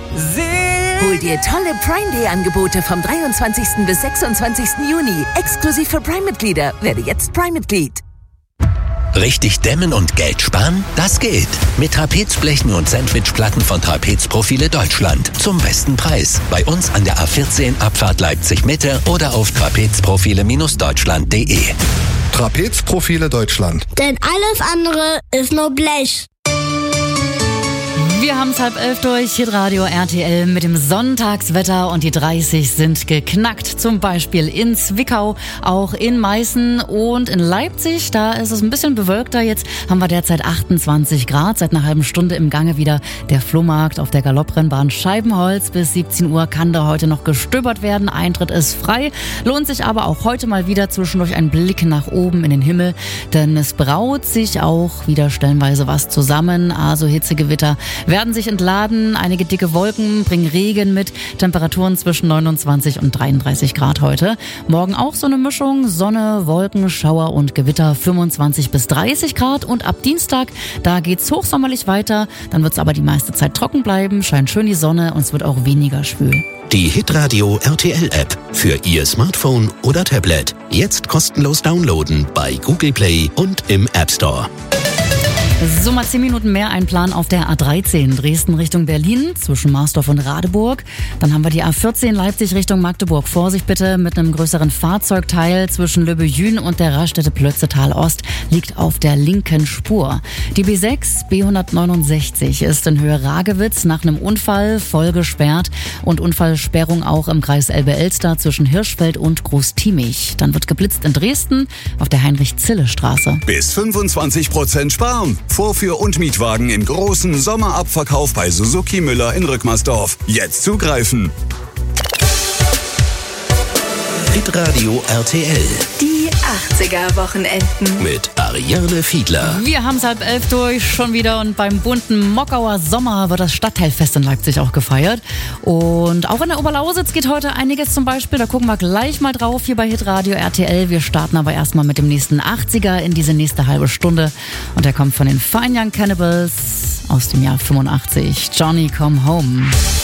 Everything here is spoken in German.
Hol dir tolle Prime Day Angebote vom 23. bis 26. Juni. Exklusiv für Prime-Mitglieder. Werde jetzt Prime-Mitglied. Richtig dämmen und Geld sparen? Das geht. Mit Trapezblechen und Sandwichplatten von Trapezprofile Deutschland. Zum besten Preis. Bei uns an der A14 Abfahrt Leipzig-Mitte oder auf trapezprofile-deutschland.de. Trapezprofile Deutschland. Denn alles andere ist nur Blech. Wir haben es 10:30 durch, Hitradio RTL mit dem Sonntagswetter und die 30 sind geknackt. Zum Beispiel in Zwickau, auch in Meißen und in Leipzig. Da ist es ein bisschen bewölkter. Jetzt haben wir derzeit 28 Grad. Seit einer halben Stunde im Gange wieder der Flohmarkt auf der Galopprennbahn Scheibenholz. Bis 17 Uhr kann da heute noch gestöbert werden. Eintritt ist frei. Lohnt sich aber auch heute mal wieder zwischendurch ein Blick nach oben in den Himmel. Denn es braut sich auch wieder stellenweise was zusammen. Also Hitzegewitter werden sich entladen. Einige dicke Wolken bringen Regen mit. Temperaturen zwischen 29 und 33 Grad heute. Morgen auch so eine Mischung. Sonne, Wolken, Schauer und Gewitter 25 bis 30 Grad. Und ab Dienstag, da geht's hochsommerlich weiter. Dann wird's aber die meiste Zeit trocken bleiben. Scheint schön die Sonne und es wird auch weniger schwül. Die Hitradio RTL App für Ihr Smartphone oder Tablet. Jetzt kostenlos downloaden bei Google Play und im App Store. So, mal 10 Minuten mehr Einplan auf der A13 Dresden Richtung Berlin zwischen Marsdorf und Radeburg. Dann haben wir die A14 Leipzig Richtung Magdeburg. Vorsicht bitte mit einem größeren Fahrzeugteil zwischen Löbejün und der Raststätte Plötzetal Ost liegt auf der linken Spur. Die B6 B169 ist in Höhe Ragewitz nach einem Unfall voll gesperrt und Unfallsperrung auch im Kreis Elbe-Elster zwischen Hirschfeld und Groß-Tiemich. Dann wird geblitzt in Dresden auf der Heinrich-Zille-Straße. Bis 25% sparen. Vorführ- und Mietwagen im großen Sommerabverkauf bei Suzuki Müller in Rückmersdorf. Jetzt zugreifen. Hitradio RTL Die 80er-Wochenenden. mit Ariane Fiedler. Wir haben es 10:30 durch, schon wieder, und beim bunten Mockauer Sommer wird das Stadtteilfest in Leipzig auch gefeiert. Und auch in der Oberlausitz geht heute einiges zum Beispiel, da gucken wir gleich mal drauf hier bei Hitradio RTL. Wir starten aber erstmal mit dem nächsten 80er in diese nächste halbe Stunde. Und der kommt von den Fine Young Cannibals aus dem Jahr 85. Johnny Come Home.